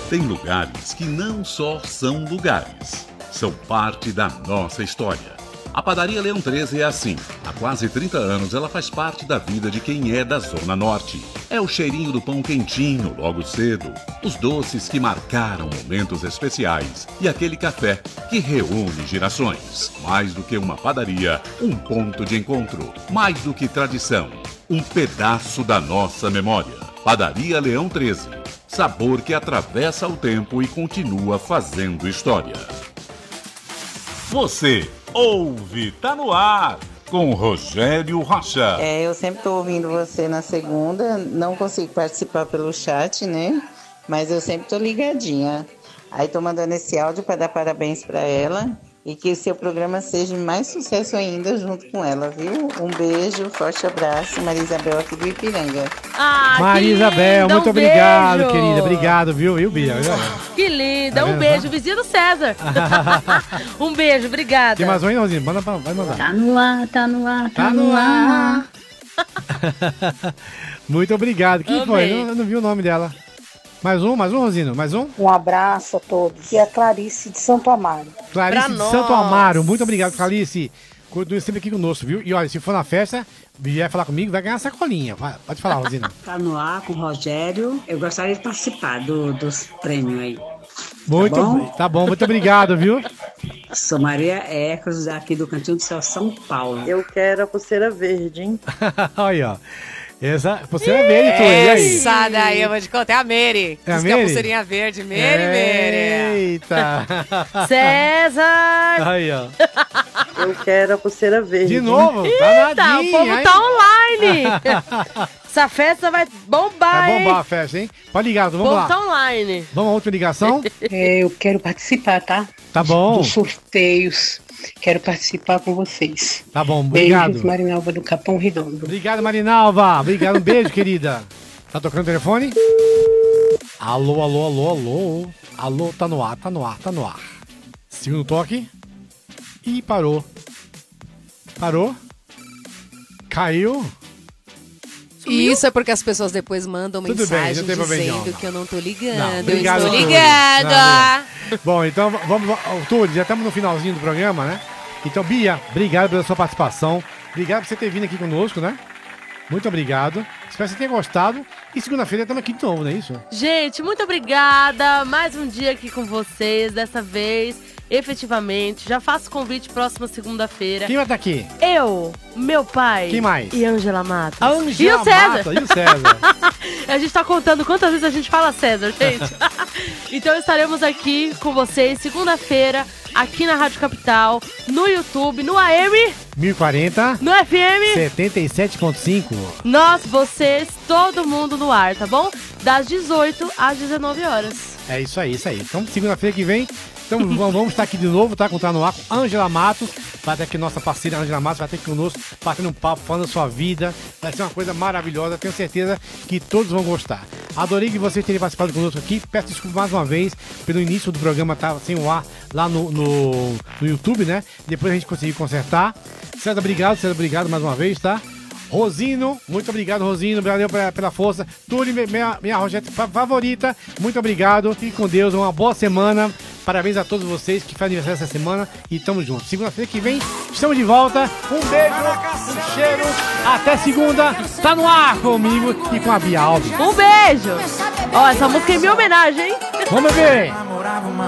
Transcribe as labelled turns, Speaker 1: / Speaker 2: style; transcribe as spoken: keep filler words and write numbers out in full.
Speaker 1: Tem lugares que não só são lugares, são parte da nossa história. A Padaria Leão treze é assim. Há quase trinta anos ela faz parte da vida de quem é da Zona Norte. É o cheirinho do pão quentinho logo cedo, os doces que marcaram momentos especiais e aquele café que reúne gerações. Mais do que uma padaria, um ponto de encontro. Mais do que tradição, um pedaço da nossa memória. Padaria Leão treze. Sabor que atravessa o tempo e continua fazendo história. Você ouve, tá no ar, com Rogério Rocha.
Speaker 2: É, eu sempre tô ouvindo você na segunda, não consigo participar pelo chat, né? Mas eu sempre tô ligadinha. Aí tô mandando esse áudio para dar parabéns para ela e que o seu programa seja mais sucesso ainda junto com ela, viu? Um beijo, forte abraço, Maria Isabel aqui do Ipiranga.
Speaker 3: Ah,
Speaker 4: Maria Isabel, muito
Speaker 3: um
Speaker 4: obrigado,
Speaker 3: beijo.
Speaker 4: querida. Obrigado, viu, viu, Bia?
Speaker 3: Que linda,
Speaker 4: Tá
Speaker 3: um
Speaker 4: vendo,
Speaker 3: beijo,
Speaker 4: tá?
Speaker 3: vizinho do César. Um beijo, obrigada.
Speaker 4: Tem mais um aí, Rosinha? Manda pra, vai mandar.
Speaker 5: Tá no ar, tá no ar, tá,
Speaker 4: Tá
Speaker 5: no
Speaker 4: no
Speaker 5: ar.
Speaker 4: Muito obrigado. Quem
Speaker 3: Amei.
Speaker 4: foi? Eu, eu não vi o nome dela. Mais um, mais um, Rosino? Mais um?
Speaker 6: Um abraço a todos. E a Clarice de Santo Amaro.
Speaker 4: Clarice
Speaker 3: Pra
Speaker 4: de
Speaker 3: nós.
Speaker 4: Santo Amaro. Muito obrigado, Clarice. Continue sempre aqui conosco, viu? E olha, se for na festa, vier falar comigo, vai ganhar uma sacolinha. Vai, pode falar, Rosina.
Speaker 7: Tá no ar com o Rogério. Eu gostaria de participar do, dos prêmios aí.
Speaker 4: Muito
Speaker 7: Tá bom?
Speaker 4: bom. Tá bom, muito obrigado, viu?
Speaker 7: Sou Maria Ecos, aqui do Cantinho do Céu, São Paulo.
Speaker 6: Eu quero a pulseira verde, hein?
Speaker 4: Olha, ó. Essa pulseira verde, tu, e aí?
Speaker 8: Essa daí eu vou te contar, é a Mary.
Speaker 4: É a
Speaker 8: Diz que é a
Speaker 4: Mary?
Speaker 8: pulseirinha verde. Mary, Mary.
Speaker 4: Eita.
Speaker 3: César.
Speaker 4: Aí, ó.
Speaker 6: Eu quero a pulseira verde.
Speaker 4: De novo?
Speaker 3: Eita,
Speaker 4: Tá
Speaker 3: o povo
Speaker 4: hein?
Speaker 3: tá online. Essa festa vai bombar,
Speaker 4: Vai bombar
Speaker 3: hein?
Speaker 4: a festa, hein? Pode ligar,
Speaker 3: O
Speaker 4: vamos
Speaker 3: povo
Speaker 4: lá.
Speaker 3: tá online.
Speaker 4: Vamos à última ligação?
Speaker 6: É, eu quero participar, tá?
Speaker 4: Tá bom.
Speaker 6: Dos sorteios. Quero participar com vocês.
Speaker 4: Tá bom, obrigado.
Speaker 6: Beijos, Marinalva do Capão Redondo.
Speaker 4: Obrigado, Marinalva. Obrigado, um beijo, querida. Tá tocando o telefone? Alô, alô, alô, alô. Alô, tá no ar, tá no ar, tá no ar. Segundo toque. Ih, parou. Parou. Caiu.
Speaker 8: Isso é porque as pessoas depois mandam
Speaker 4: Tudo bem,
Speaker 8: mensagem
Speaker 4: não tem problema,
Speaker 8: dizendo
Speaker 4: não.
Speaker 8: que eu não tô ligando.
Speaker 4: Não,
Speaker 8: eu
Speaker 4: obrigado,
Speaker 8: estou
Speaker 4: Túlio.
Speaker 8: ligando.
Speaker 4: Não, Bom, então vamos. Túlio, já estamos no finalzinho do programa, né? Então, Bia, obrigado pela sua participação. Obrigado por você ter vindo aqui conosco, né? Muito obrigado. Espero que você tenha gostado. E segunda-feira estamos aqui de novo, não é isso?
Speaker 3: Gente, muito obrigada. Mais um dia aqui com vocês. Dessa vez, efetivamente. Já faço convite próxima segunda-feira.
Speaker 4: Quem vai estar aqui?
Speaker 3: Eu, meu pai.
Speaker 4: Quem mais?
Speaker 3: E Ângela Matos.
Speaker 4: A Ângela
Speaker 3: E o César.
Speaker 4: Mata, e o César?
Speaker 3: A gente tá contando quantas vezes a gente fala César, gente. Então estaremos aqui com vocês segunda-feira, aqui na Rádio Capital, no YouTube, no A M,
Speaker 4: mil e quarenta,
Speaker 3: no F M.
Speaker 4: setenta e sete ponto cinco.
Speaker 3: Nós, vocês, todo mundo no ar, tá bom? Das dezoito às dezenove horas.
Speaker 4: É isso aí, isso aí. Então, segunda-feira que vem, então, vamos vamos estar aqui de novo, tá? Com Tá no Ar com Ângela Matos. Vai ter aqui nossa parceira Ângela Matos, vai ter aqui conosco, batendo um papo, falando da sua vida. Vai ser uma coisa maravilhosa, tenho certeza que todos vão gostar. Adorei que vocês terem participado conosco aqui. Peço desculpa mais uma vez pelo início do programa, tá sem o ar lá no, no, no YouTube, né? Depois a gente conseguiu consertar. César, obrigado, César, obrigado mais uma vez, tá? Rosino, muito obrigado, Rosino, valeu pela, pela força. Túlio, minha, minha Rogério favorita, muito obrigado. Fique com Deus, uma boa semana. Parabéns a todos vocês que fazem aniversário essa semana e tamo junto. Segunda-feira que vem, estamos de volta. Um beijo, um cheiro. Até segunda. Tá no ar comigo e com a Bia Alves.
Speaker 3: Um beijo! Ó, essa música é em minha homenagem, hein?
Speaker 4: Vamos ver.